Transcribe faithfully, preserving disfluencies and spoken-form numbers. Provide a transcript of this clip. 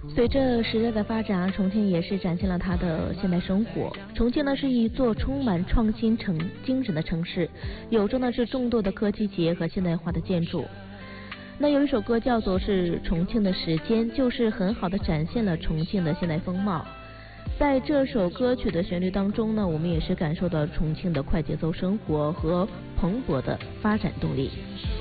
随着时代的发展，重庆也是展现了它的现代生活。重庆呢是一座充满创新城精神的城市，有着呢是众多的科技企业和现代化的建筑。那有一首歌叫做是重庆的时间，就是很好的展现了重庆的现代风貌。在这首歌曲的旋律当中呢，我们也是感受到重庆的快节奏生活和蓬勃的发展动力。